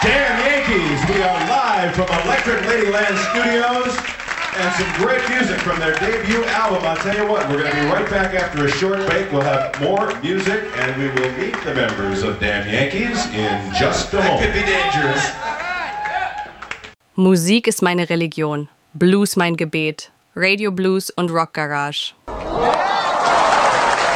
Damn Yankees, we are live from Electric Ladyland Studios and some great music from their debut album. I'll tell you what, we're going to be right back after a short break. We'll have more music and we will meet the members of Damn Yankees in just a moment. That could be dangerous. Musik ist meine Religion, Blues mein Gebet, Radio Blues und Rock Garage.